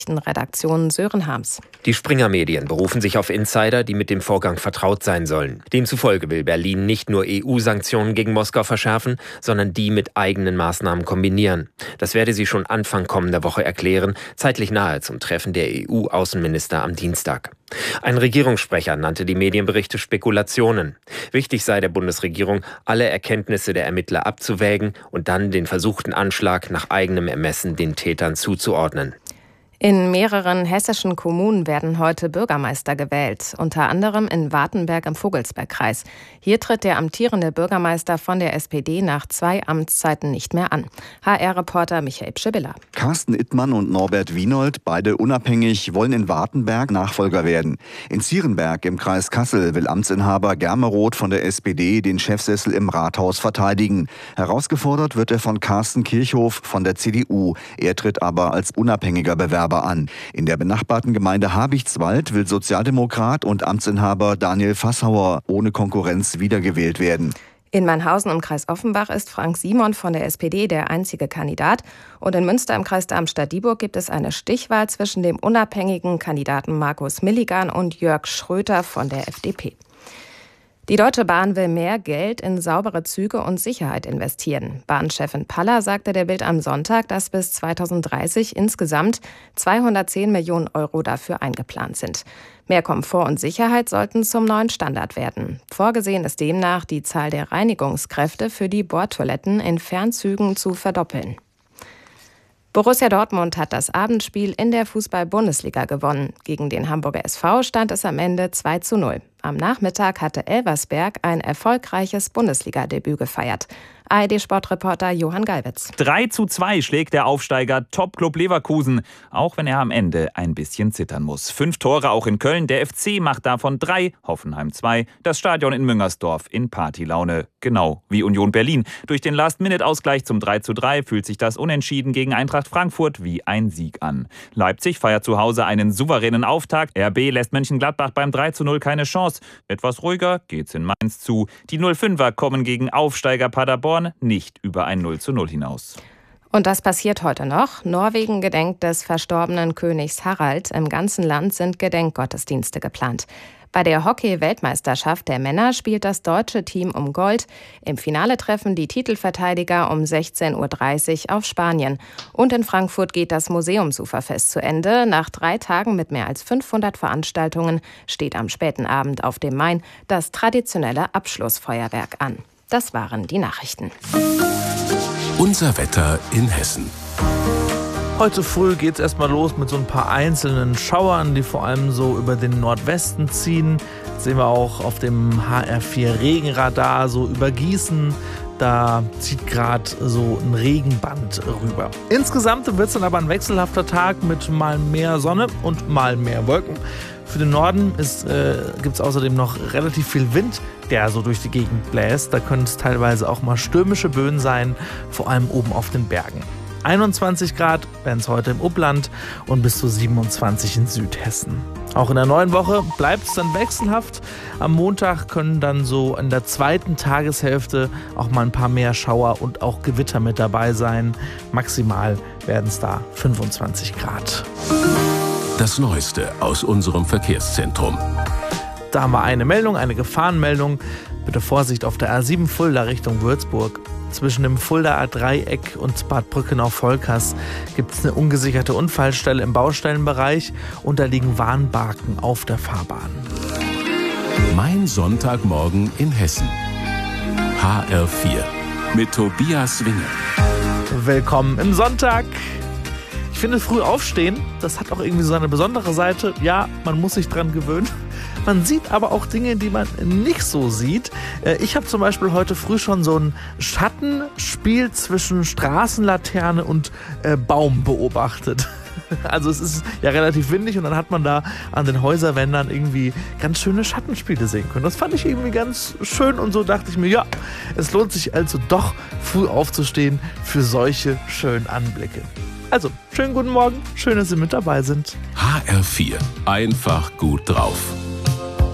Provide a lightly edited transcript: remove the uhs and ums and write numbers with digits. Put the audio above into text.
Redaktion Sören Harms. Die Springer-Medien berufen sich auf Insider, die mit dem Vorgang vertraut sein sollen. Demzufolge will Berlin nicht nur EU-Sanktionen gegen Moskau verschärfen, sondern die mit eigenen Maßnahmen kombinieren. Das werde sie schon Anfang kommender Woche erklären, zeitlich nahe zum Treffen der EU-Außenminister am Dienstag. Ein Regierungssprecher nannte die Medienberichte Spekulationen. Wichtig sei der Bundesregierung, alle Erkenntnisse der Ermittler abzuwägen und dann den versuchten Anschlag nach eigenem Ermessen den Tätern zuzuordnen. In mehreren hessischen Kommunen werden heute Bürgermeister gewählt, unter anderem in Wartenberg im Vogelsbergkreis. Hier tritt der amtierende Bürgermeister von der SPD nach 2 Amtszeiten nicht mehr an. HR-Reporter Michael Pschibilla. Carsten Ittmann und Norbert Wienold, beide unabhängig, wollen in Wartenberg Nachfolger werden. In Zierenberg im Kreis Kassel will Amtsinhaber Germeroth von der SPD den Chefsessel im Rathaus verteidigen. Herausgefordert wird er von Carsten Kirchhoff von der CDU. Er tritt aber als unabhängiger Bewerber an. In der benachbarten Gemeinde Habichtswald will Sozialdemokrat und Amtsinhaber Daniel Fassauer ohne Konkurrenz wiedergewählt werden. In Mannhausen im Kreis Offenbach ist Frank Simon von der SPD der einzige Kandidat. Und in Münster im Kreis Darmstadt-Dieburg gibt es eine Stichwahl zwischen dem unabhängigen Kandidaten Markus Milligan und Jörg Schröter von der FDP. Die Deutsche Bahn will mehr Geld in saubere Züge und Sicherheit investieren. Bahnchefin Paller sagte der Bild am Sonntag, dass bis 2030 insgesamt 210 Millionen Euro dafür eingeplant sind. Mehr Komfort und Sicherheit sollten zum neuen Standard werden. Vorgesehen ist demnach, die Zahl der Reinigungskräfte für die Bordtoiletten in Fernzügen zu verdoppeln. Borussia Dortmund hat das Abendspiel in der Fußball-Bundesliga gewonnen. Gegen den Hamburger SV stand es am Ende 2:0. Am Nachmittag hatte Elversberg ein erfolgreiches Bundesliga-Debüt gefeiert. ARD-Sportreporter Johann Gallwitz. 3:2 schlägt der Aufsteiger Topclub Leverkusen, auch wenn er am Ende ein bisschen zittern muss. 5 Tore auch in Köln, der FC macht davon 3, Hoffenheim 2, das Stadion in Müngersdorf in Partylaune, genau wie Union Berlin. Durch den Last-Minute-Ausgleich zum 3:3 fühlt sich das Unentschieden gegen Eintracht Frankfurt wie ein Sieg an. Leipzig feiert zu Hause einen souveränen Auftakt, RB lässt Mönchengladbach beim 3:0 keine Chance. Etwas ruhiger geht's in Mainz zu. Die 05er kommen gegen Aufsteiger Paderborn nicht über ein 0:0 hinaus. Und das passiert heute noch. Norwegen gedenkt des verstorbenen Königs Harald. Im ganzen Land sind Gedenkgottesdienste geplant. Bei der Hockey-Weltmeisterschaft der Männer spielt das deutsche Team um Gold. Im Finale treffen die Titelverteidiger um 16:30 Uhr auf Spanien. Und in Frankfurt geht das Museumsuferfest zu Ende. Nach 3 Tagen mit mehr als 500 Veranstaltungen steht am späten Abend auf dem Main das traditionelle Abschlussfeuerwerk an. Das waren die Nachrichten. Unser Wetter in Hessen. Heute früh geht es erstmal los mit so ein paar einzelnen Schauern, die vor allem so über den Nordwesten ziehen. Das sehen wir auch auf dem HR4 Regenradar, so über Gießen. Da zieht gerade so ein Regenband rüber. Insgesamt wird es dann aber ein wechselhafter Tag mit mal mehr Sonne und mal mehr Wolken. Für den Norden gibt es außerdem noch relativ viel Wind, der so durch die Gegend bläst. Da können es teilweise auch mal stürmische Böen sein, vor allem oben auf den Bergen. 21 Grad werden es heute im Upland und bis zu 27 in Südhessen. Auch in der neuen Woche bleibt es dann wechselhaft. Am Montag können dann so in der zweiten Tageshälfte auch mal ein paar mehr Schauer und auch Gewitter mit dabei sein. Maximal werden es da 25 Grad. Das Neueste aus unserem Verkehrszentrum. Da haben wir eine Meldung, eine Gefahrenmeldung. Bitte Vorsicht auf der A7 Fulda Richtung Würzburg. Zwischen dem Fuldaer Dreieck und Bad Brückenau-Volkers gibt es eine ungesicherte Unfallstelle im Baustellenbereich und da liegen Warnbarken auf der Fahrbahn. Mein Sonntagmorgen in Hessen. HR4 mit Tobias Winge. Willkommen im Sonntag. Ich finde, früh aufstehen, das hat auch irgendwie so eine besondere Seite. Ja, man muss sich dran gewöhnen. Man sieht aber auch Dinge, die man nicht so sieht. Ich habe zum Beispiel heute früh schon so ein Schattenspiel zwischen Straßenlaterne und Baum beobachtet. Also es ist ja relativ windig und dann hat man da an den Häuserwändern irgendwie ganz schöne Schattenspiele sehen können. Das fand ich irgendwie ganz schön und so dachte ich mir, ja, es lohnt sich also doch früh aufzustehen für solche schönen Anblicke. Also, schönen guten Morgen, schön, dass Sie mit dabei sind. HR4, einfach gut drauf.